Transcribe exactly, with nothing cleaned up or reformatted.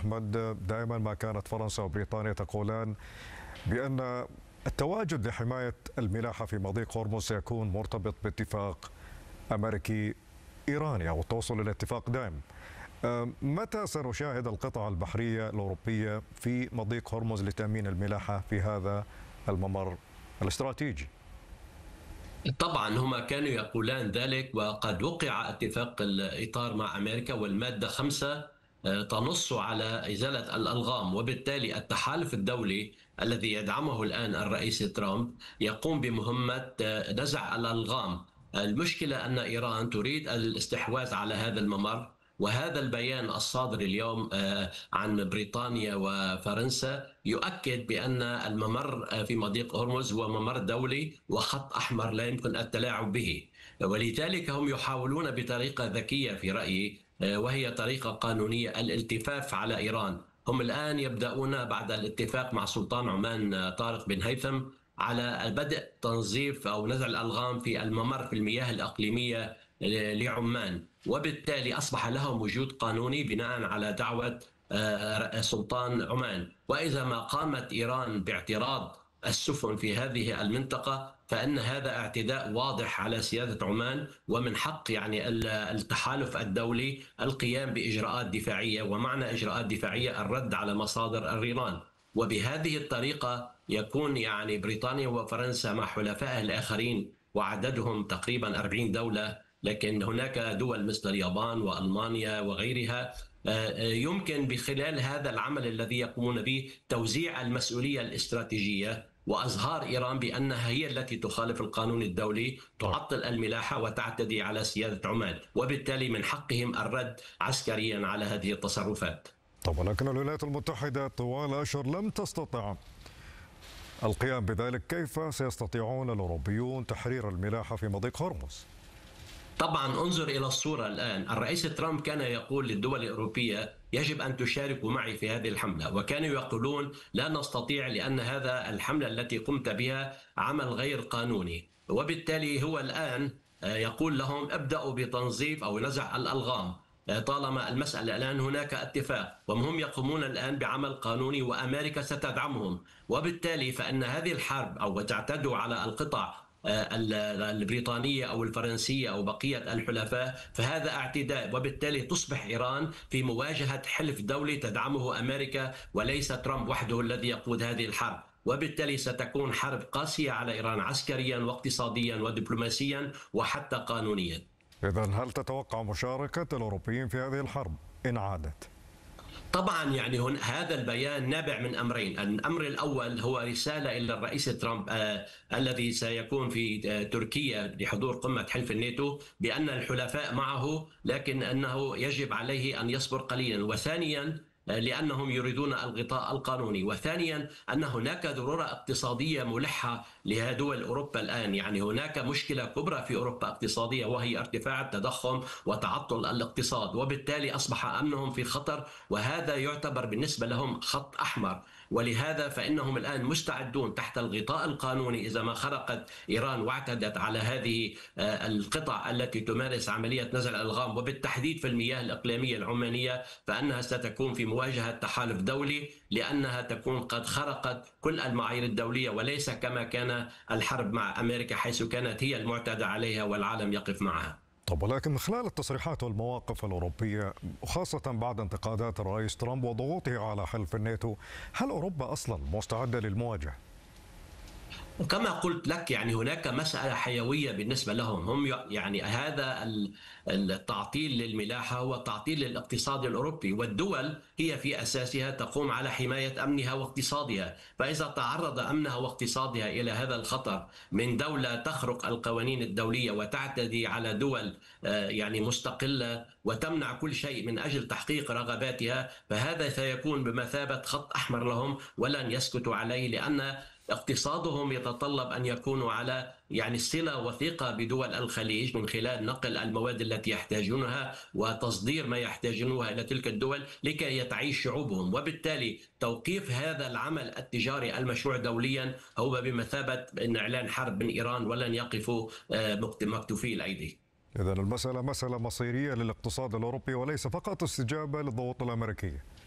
أحمد، دائما ما كانت فرنسا وبريطانيا تقولان بأن التواجد لحماية الملاحة في مضيق هرمز سيكون مرتبط باتفاق أمريكي إيراني أو التوصل إلى اتفاق دائم. متى سنشاهد القطع البحرية الأوروبية في مضيق هرمز لتأمين الملاحة في هذا الممر الاستراتيجي؟ طبعا هما كانوا يقولان ذلك، وقد وقع اتفاق الإطار مع أمريكا، والمادة خمسة تنص على إزالة الألغام، وبالتالي التحالف الدولي الذي يدعمه الآن الرئيس ترامب يقوم بمهمة نزع الألغام. المشكلة أن إيران تريد الاستحواذ على هذا الممر، وهذا البيان الصادر اليوم عن بريطانيا وفرنسا يؤكد بأن الممر في مضيق هرمز هو ممر دولي وخط أحمر لا يمكن التلاعب به، ولذلك هم يحاولون بطريقة ذكية في رأيي، وهي طريقة قانونية، الالتفاف على إيران. هم الآن يبدأون بعد الاتفاق مع سلطان عمان طارق بن هيثم على بدء تنظيف أو نزع الألغام في الممر في المياه الإقليمية لعمان، وبالتالي أصبح لهم وجود قانوني بناء على دعوة سلطان عمان. وإذا ما قامت إيران باعتراض السفن في هذه المنطقة فإن هذا اعتداء واضح على سيادة عمان، ومن حق يعني التحالف الدولي القيام بإجراءات دفاعية، ومعنى إجراءات دفاعية الرد على مصادر الريران. وبهذه الطريقة يكون يعني بريطانيا وفرنسا مع حلفائها الآخرين وعددهم تقريبا أربعين دولة، لكن هناك دول مثل اليابان وألمانيا وغيرها يمكن بخلال هذا العمل الذي يقومون به توزيع المسؤولية الاستراتيجية وأظهار إيران بأنها هي التي تخالف القانون الدولي، تعطل الملاحة وتعتدي على سيادة عمان، وبالتالي من حقهم الرد عسكريا على هذه التصرفات. طب ولكن الولايات المتحدة طوال أشهر لم تستطع القيام بذلك، كيف سيستطيعون الأوروبيون تحرير الملاحة في مضيق هرمز؟ طبعا انظر إلى الصورة الآن. الرئيس ترامب كان يقول للدول الأوروبية يجب أن تشاركوا معي في هذه الحملة، وكانوا يقولون لا نستطيع لأن هذا الحملة التي قمت بها عمل غير قانوني، وبالتالي هو الآن يقول لهم ابدأوا بتنظيف أو نزع الألغام طالما المسألة الآن هناك اتفاق، وهم يقومون الآن بعمل قانوني وأمريكا ستدعمهم، وبالتالي فإن هذه الحرب أو تعتدوا على القطع البريطانية أو الفرنسية أو بقية الحلفاء فهذا اعتداء، وبالتالي تصبح إيران في مواجهة حلف دولي تدعمه أمريكا وليس ترامب وحده الذي يقود هذه الحرب، وبالتالي ستكون حرب قاسية على إيران عسكريا واقتصاديا ودبلوماسيا وحتى قانونيا. إذن هل تتوقع مشاركة الأوروبيين في هذه الحرب إن عادت؟ طبعا يعني هن هذا البيان نابع من أمرين. الأمر الأول هو رسالة إلى الرئيس ترامب آه الذي سيكون في آه تركيا لحضور قمة حلف الناتو بأن الحلفاء معه، لكن أنه يجب عليه أن يصبر قليلا، وثانيا لأنهم يريدون الغطاء القانوني، وثانيا أن هناك ضرورة اقتصادية ملحة لدول أوروبا الآن. يعني هناك مشكلة كبرى في أوروبا اقتصادية وهي ارتفاع التضخم وتعطل الاقتصاد، وبالتالي أصبح أمنهم في خطر، وهذا يعتبر بالنسبة لهم خط أحمر، ولهذا فإنهم الآن مستعدون تحت الغطاء القانوني إذا ما خرقت إيران واعتدت على هذه القطع التي تمارس عملية نزع الألغام، وبالتحديد في المياه الإقليمية العمانية، فإنها ستكون في مواجهة تحالف دولي لأنها تكون قد خرقت كل المعايير الدولية، وليس كما كان الحرب مع أمريكا حيث كانت هي المعتدى عليها والعالم يقف معها. طب ولكن من خلال التصريحات والمواقف الأوروبية وخاصة بعد انتقادات الرئيس ترامب وضغوطه على حلف الناتو، هل أوروبا أصلا مستعدة للمواجهة؟ كما قلت لك يعني هناك مسألة حيوية بالنسبة لهم. هم يعني هذا التعطيل للملاحة هو تعطيل للاقتصاد الأوروبي، والدول هي في أساسها تقوم على حماية أمنها واقتصادها، فإذا تعرض أمنها واقتصادها إلى هذا الخطر من دولة تخرق القوانين الدولية وتعتدي على دول يعني مستقلة وتمنع كل شيء من أجل تحقيق رغباتها، فهذا سيكون بمثابة خط أحمر لهم ولن يسكتوا عليه، لأن اقتصادهم يتطلب أن يكونوا على يعني صلة وثيقة بدول الخليج من خلال نقل المواد التي يحتاجونها وتصدير ما يحتاجونها إلى تلك الدول لكي يتعيش شعوبهم، وبالتالي توقيف هذا العمل التجاري المشروع دوليا هو بمثابة أن إعلان حرب من إيران، ولن يقفوا مكتوفي الأيدي. إذن المسألة مسألة مصيرية للاقتصاد الأوروبي وليس فقط استجابة للضغوط الأمريكية.